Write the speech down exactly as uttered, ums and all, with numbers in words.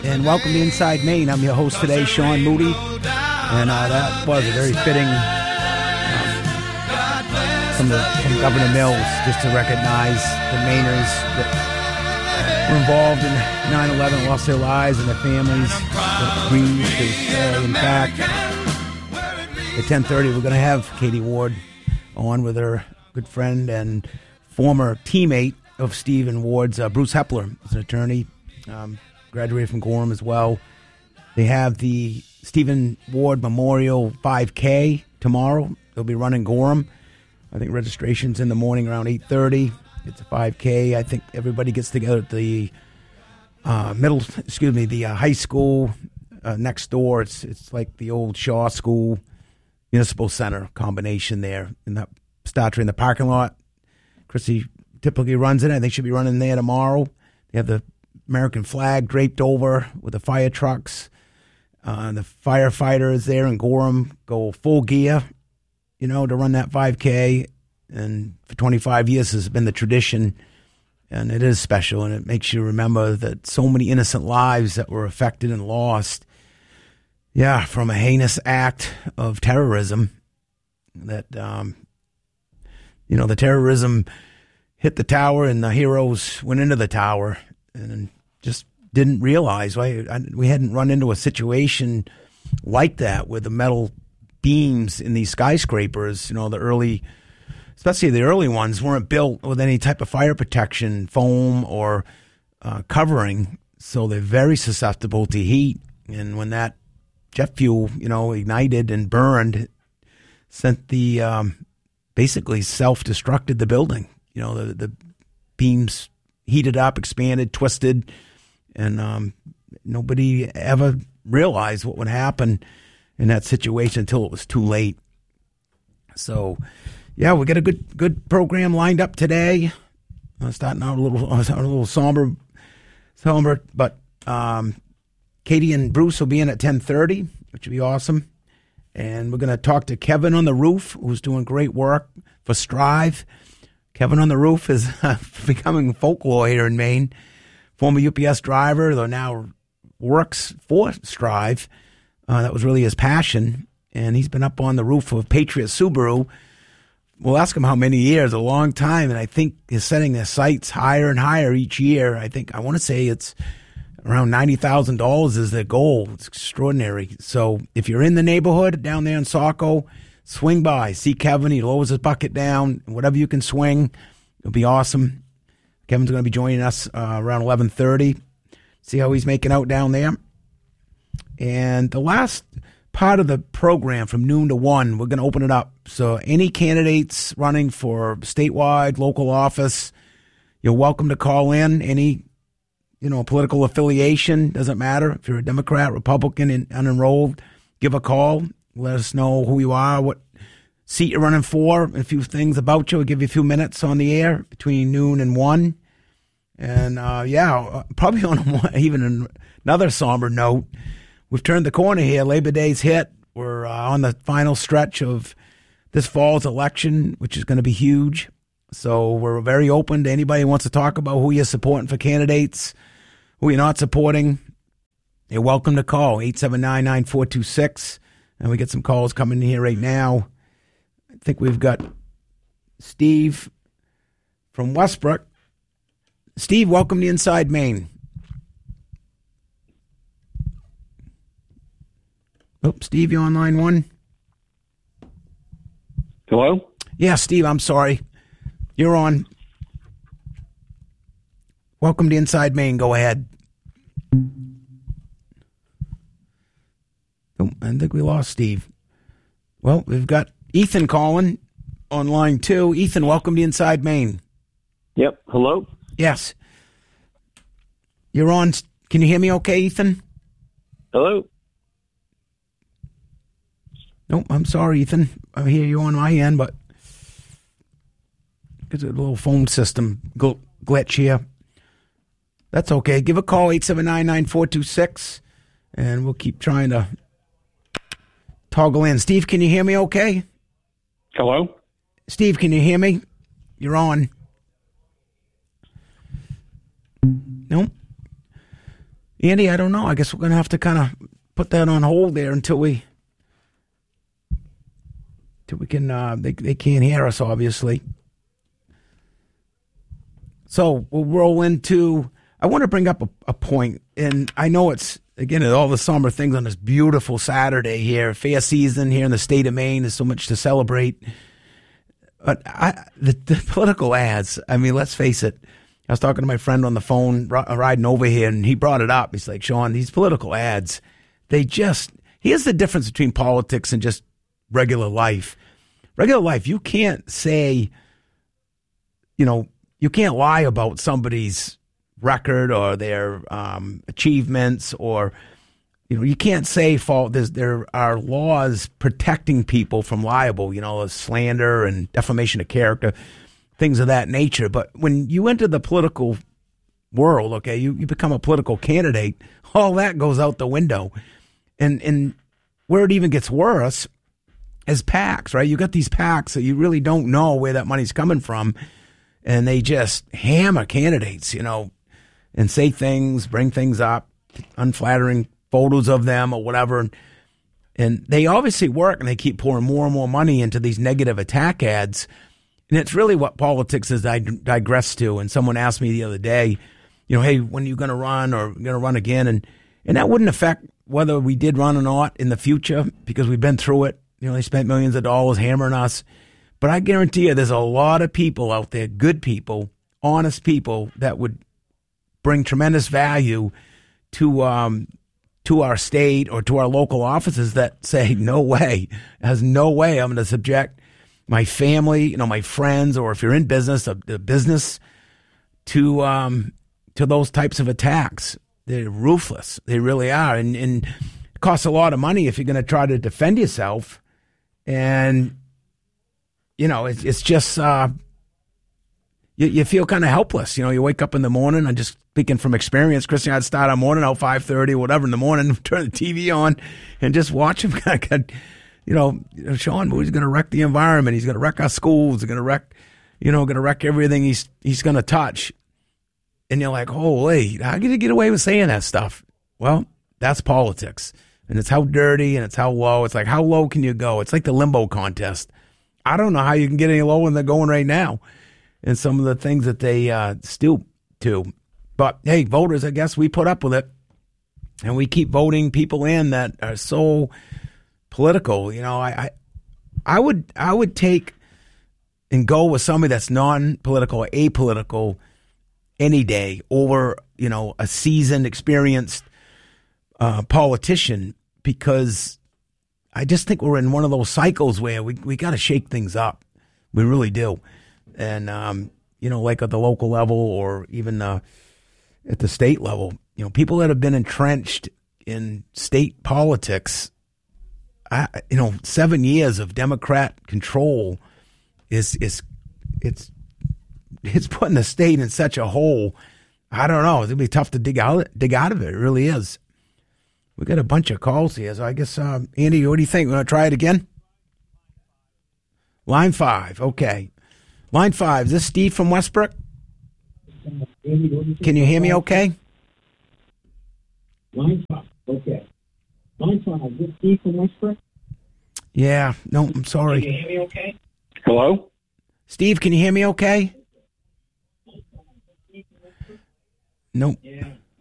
and welcome to Inside Maine. I'm your host today, Sean Moody, and uh, that was a very fitting um, from, the, from Governor Mills, just to recognize the Mainers that were involved in nine eleven, lost their lives, and their families that grieved. Uh, in fact, at ten thirty, we're going to have Katie Ward on with her good friend and former teammate of Stephen Ward's, uh, Bruce Hepler, is an attorney. Um, graduated from Gorham as well. They have the Stephen Ward Memorial five K tomorrow. They'll be running Gorham. I think registration's in the morning around eight thirty. It's a five K. I think everybody gets together at the uh, middle, excuse me, the uh, high school uh, next door. It's it's like the old Shaw School Municipal Center combination there. And that starts in the parking lot. Chrissy typically runs it. I think she'll be running there tomorrow. They have the American flag draped over with the fire trucks. Uh, the firefighters there in Gorham go full gear, you know, to run that five K. And for twenty-five years has been the tradition. And it is special, and it makes you remember that so many innocent lives that were affected and lost, yeah, from a heinous act of terrorism. That, um, you know, the terrorism hit the tower and the heroes went into the tower and just didn't realize. Right? We hadn't run into a situation like that with the metal beams in these skyscrapers. You know, the early, especially the early ones, weren't built with any type of fire protection, foam or uh, covering. So they're very susceptible to heat. And when that jet fuel, you know, ignited and burned, sent the, um, basically self-destructed the building. You know, the, the beams heated up, expanded, twisted, and um, nobody ever realized what would happen in that situation until it was too late. So, yeah, we got a good good program lined up today. Uh, starting out a little a little somber, somber, but um, Katie and Bruce will be in at ten thirty, which will be awesome. And we're going to talk to Kevin on the Roof, who's doing great work for Strive. Kevin on the Roof is uh, becoming folklore here in Maine. Former U P S driver, though now works for Strive. Uh, that was really his passion. And he's been up on the roof of Patriot Subaru. We'll ask him how many years, a long time. And I think he's setting their sights higher and higher each year. I think, I want to say it's around ninety thousand dollars is their goal. It's extraordinary. So if you're in the neighborhood down there in Saco, swing by, see Kevin. He lowers his bucket down. Whatever you can swing, it'll be awesome. Kevin's going to be joining us uh, around eleven thirty. See how he's making out down there. And the last part of the program from noon to one, we're going to open it up. So any candidates running for statewide, local office, you're welcome to call in. Any, you know, political affiliation, doesn't matter. If you're a Democrat, Republican, and unenrolled, give a call. Let us know who you are, what seat you're running for, a few things about you. We'll give you a few minutes on the air between noon and one. And, uh, yeah, probably on a, even another somber note, we've turned the corner here. Labor Day's hit. We're uh, on the final stretch of this fall's election, which is going to be huge. So we're very open to anybody who wants to talk about who you're supporting for candidates, who you're not supporting. You're welcome to call eight seven nine, nine four two six. And we get some calls coming in here right now. I think we've got Steve from Westbrook. Steve, welcome to Inside Maine. Oh, Steve, you on line one? Hello? Yeah, Steve, I'm sorry. You're on. Welcome to Inside Maine. Go ahead. Oh, I think we lost Steve. Well, we've got Ethan calling on line two. Ethan, welcome to Inside Maine. Yep. Hello? Yes. You're on. Can you hear me okay, Ethan? Hello? Nope, I'm sorry, Ethan. I hear you on my end, but it's a little phone system gl- glitch here. That's okay. Give a call, eight seven nine, nine four two six, and we'll keep trying to toggle in. Steve, can you hear me okay? Hello? Steve, can you hear me? You're on. Nope. Andy, I don't know. I guess we're going to have to kind of put that on hold there until we, until we can. Uh, they they can't hear us, obviously. So we'll roll into. I want to bring up a, a point, and I know it's again all the summer things on this beautiful Saturday here, fair season here in the state of Maine. There's so much to celebrate. But I, the, the political ads. I mean, let's face it. I was talking to my friend on the phone riding over here, and he brought it up. He's like, Sean, these political ads, they just, here's the difference between politics and just regular life. Regular life, you can't say, you know, you can't lie about somebody's record or their um, achievements, or, you know, you can't say fault. There's, there are laws protecting people from liable, you know, slander and defamation of character, things of that nature. But when you enter the political world, okay, you, you become a political candidate, all that goes out the window. And and where it even gets worse is PACs, right? You got these PACs that you really don't know where that money's coming from, and they just hammer candidates, you know, and say things, bring things up, unflattering photos of them or whatever. And they obviously work, and they keep pouring more and more money into these negative attack ads. And it's really what politics has digressed to. And someone asked me the other day, you know, hey, when are you going to run or going to run again? And and that wouldn't affect whether we did run or not in the future, because we've been through it. You know, they spent millions of dollars hammering us. But I guarantee you there's a lot of people out there, good people, honest people, that would bring tremendous value to um, to our state or to our local offices that say, no way, there's no way I'm going to subject my family, you know, my friends, or if you're in business, a, a business, to um, to those types of attacks. They're ruthless. They really are. And, and it costs a lot of money if you're going to try to defend yourself. And, you know, it's, it's just, uh, you, you feel kind of helpless. You know, you wake up in the morning, I'm just speaking from experience. Christian, I'd start our morning out five thirty or whatever in the morning, turn the T V on and just watch him kind of, you know, Sean Moody's going to wreck the environment. He's going to wreck our schools. He's going to wreck, you know, going to wreck everything he's he's going to touch. And you're like, holy, how can you get away with saying that stuff? Well, that's politics. And it's how dirty and it's how low. It's like, how low can you go? It's like the limbo contest. I don't know how you can get any lower than they're going right now. And some of the things that they uh, stoop to. But, hey, voters, I guess we put up with it. And we keep voting people in that are so political. You know, I, I, I would, I would take and go with somebody that's non-political or apolitical any day over, you know, a seasoned, experienced uh, politician, because I just think we're in one of those cycles where we we got to shake things up. We really do. And, um, you know, like at the local level or even uh, at the state level, you know, people that have been entrenched in state politics, I, you know, seven years of Democrat control is is it's it's putting the state in such a hole. I don't know. It's gonna be tough to dig out dig out of it. It really is. We got a bunch of calls here, so I guess um, Andy, what do you think? We want to try it again? Line five, okay. Line five. Is this Steve from Westbrook? Can you hear me? Okay. Line five, okay. Line five. Is this Steve from Westbrook? Yeah. No, I'm sorry. Can you hear me? Okay. Hello? Steve, can you hear me? Okay. Nope. Yeah.